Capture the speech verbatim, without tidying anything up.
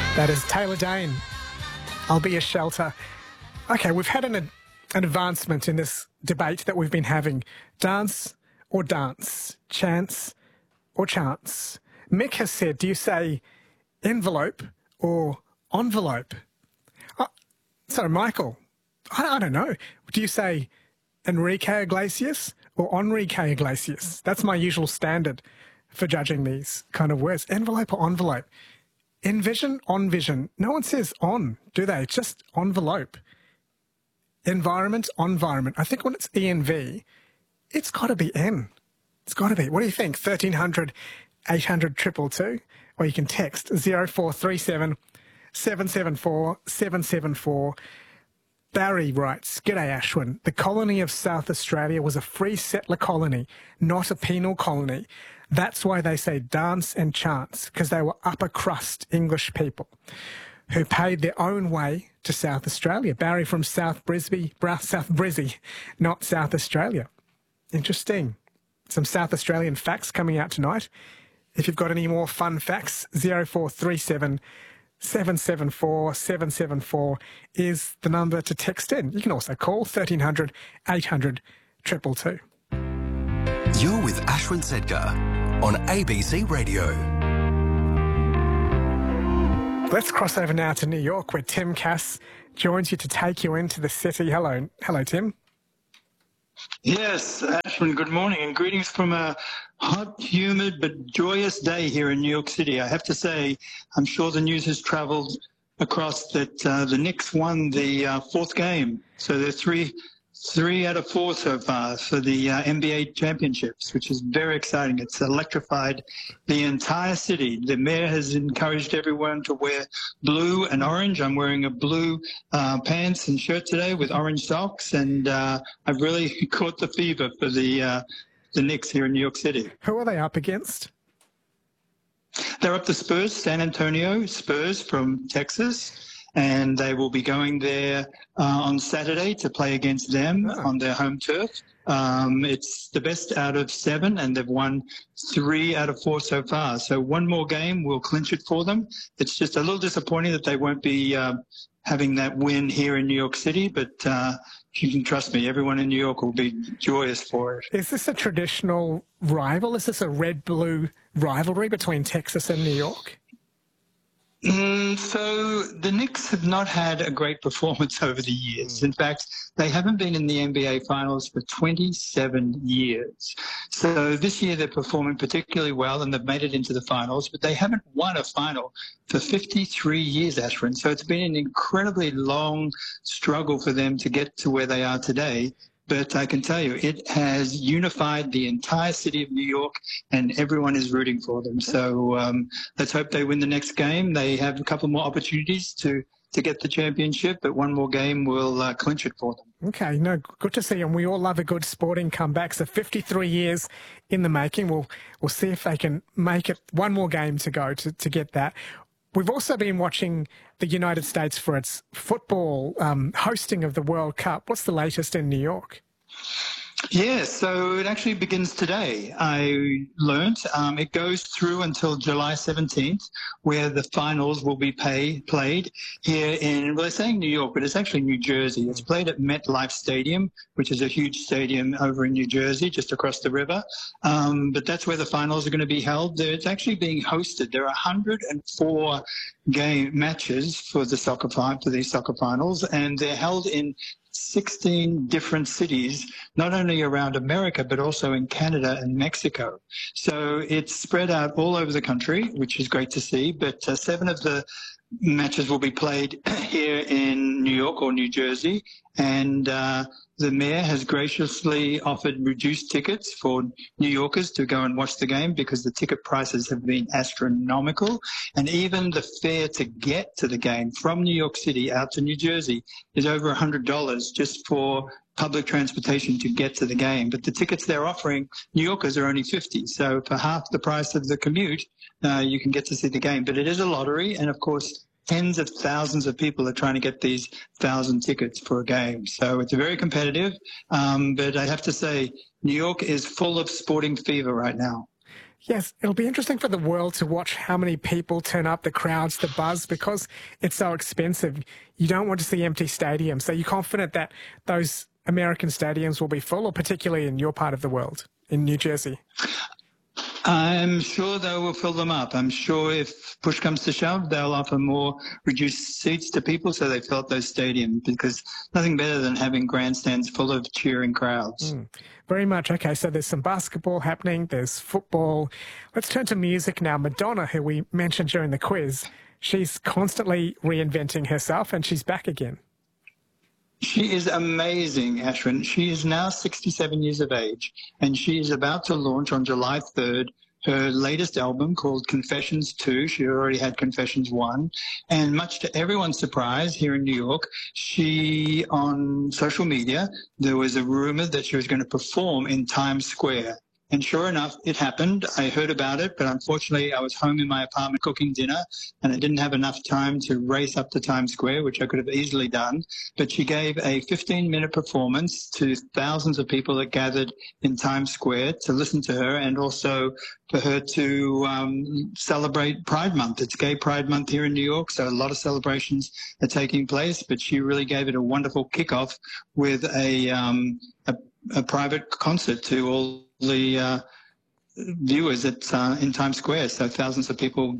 That is Taylor Dayne. I'll be a shelter. Okay, we've had an, an advancement in this debate that we've been having. Dance or dance? Chance or chance? Mick has said, do you say envelope or envelope? Oh, sorry, Michael, I, I don't know. Do you say Enrique Iglesias or Enrique Iglesias? That's my usual standard for judging these kind of words. Envelope or envelope? Envision, on vision. No one says on, do they? It's just envelope. Environment, environment. I think when it's E N V, it's got to be N. It's got to be. What do you think? thirteen hundred, eight hundred, two two two? Or you can text zero four three seven, seven seven four, seven seven four. Barry writes, G'day Ashwin. The colony of South Australia was a free settler colony, not a penal colony. That's why they say dance and chance, because they were upper crust English people who paid their own way to South Australia. Barry from South Brisbane, South Brizzy, not South Australia. Interesting. Some South Australian facts coming out tonight. If you've got any more fun facts, zero four three seven, seven seven four, seven seven four is the number to text in. You can also call thirteen hundred, eight hundred, two two two. You're with Ashwin Sedgar on A B C Radio. Let's cross over now to New York, where Tim Cass joins you to take you into the city. Hello, hello, Tim. Yes, Ashwin, good morning and greetings from a hot, humid but joyous day here in New York City. I have to say, I'm sure the news has travelled across that uh, the Knicks won the uh, fourth game. So they're three, three out of four so far for the uh, N B A championships, which is very exciting. It's electrified the entire city. The mayor has encouraged everyone to wear blue and orange. I'm wearing a blue uh, pants and shirt today with orange socks, and uh, I've really caught the fever for the uh, the Knicks here in New York City. Who are they up against? They're up the Spurs, San Antonio Spurs from Texas. And they will be going there uh, on Saturday to play against them oh. on their home turf. Um, it's the best out of seven, and they've won three out of four so far. So one more game will clinch it for them. It's just a little disappointing that they won't be uh, having that win here in New York City, but uh, you can trust me, everyone in New York will be joyous for it. Is this a traditional rival? Is this a red-blue rivalry between Texas and New York? Mm, so the Knicks have not had a great performance over the years. In fact, they haven't been in the N B A Finals for twenty-seven years. So this year they're performing particularly well and they've made it into the finals, but they haven't won a final for fifty-three years, Ashwin. So it's been an incredibly long struggle for them to get to where they are today. But I can tell you, it has unified the entire city of New York, and everyone is rooting for them. So um, let's hope they win the next game. They have a couple more opportunities to, to get the championship, but one more game will uh, clinch it for them. Okay, no, good to see, and we all love a good sporting comeback. So fifty-three years in the making. We'll we'll see if they can make it one more game to go to, to get that. We've also been watching the United States for its football um, hosting of the World Cup. What's the latest in New York? Yeah, so it actually begins today. I learnt um, it goes through until July seventeenth, where the finals will be pay, played here in, well, they're saying New York, but it's actually New Jersey. It's played at MetLife Stadium, which is a huge stadium over in New Jersey, just across the river. Um, but that's where the finals are going to be held. It's actually being hosted. There are one hundred four game matches for the soccer for these soccer finals, and they're held in sixteen different cities, not only around America, but also in Canada and Mexico. So it's spread out all over the country, which is great to see. But uh, seven of the matches will be played here in New York or New Jersey. And uh, the mayor has graciously offered reduced tickets for New Yorkers to go and watch the game because the ticket prices have been astronomical. And even the fare to get to the game from New York City out to New Jersey is over one hundred dollars just for public transportation to get to the game. But the tickets they're offering New Yorkers are only fifty dollars. So for half the price of the commute, uh, you can get to see the game. But it is a lottery. And of course, tens of thousands of people are trying to get these thousand tickets for a game. So it's very competitive. Um, but I have to say, New York is full of sporting fever right now. Yes, it'll be interesting for the world to watch how many people turn up, the crowds, the buzz, because it's so expensive. You don't want to see empty stadiums. So you're confident that those American stadiums will be full, or particularly in your part of the world, in New Jersey? I'm sure they will fill them up. I'm sure if push comes to shove, they'll offer more reduced seats to people so they fill up those stadiums, because nothing better than having grandstands full of cheering crowds. Mm, very much. Okay, so there's some basketball happening, there's football. Let's turn to music now. Madonna, who we mentioned during the quiz, she's constantly reinventing herself and she's back again. She is amazing, Ashwin. She is now sixty-seven years of age, and she is about to launch on July third her latest album called Confessions two. She already had Confessions one. And much to everyone's surprise here in New York, she, on social media, there was a rumor that she was going to perform in Times Square. And sure enough, it happened. I heard about it, but unfortunately I was home in my apartment cooking dinner and I didn't have enough time to race up to Times Square, which I could have easily done. But she gave a fifteen minute performance to thousands of people that gathered in Times Square to listen to her, and also for her to um, celebrate Pride Month. It's Gay Pride Month here in New York, so a lot of celebrations are taking place, but she really gave it a wonderful kickoff with a, um, a, a private concert to all the uh, viewers at uh, in Times Square. So thousands of people